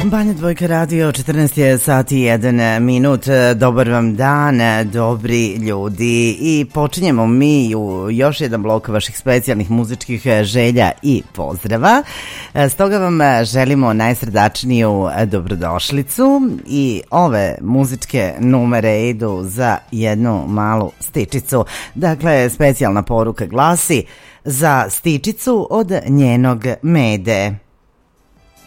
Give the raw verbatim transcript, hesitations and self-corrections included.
Banja Dvojka radio, četrnaest je sati i jedan minut. Dobar vam dan, dobri ljudi. I počinjemo mi u još jedan blok vaših specijalnih muzičkih želja i pozdrava. Stoga vam želimo najsrdačniju dobrodošlicu i ove muzičke numere idu za jednu malu stičicu. Dakle, specijalna poruka glasi: za stičicu od njenog Mede.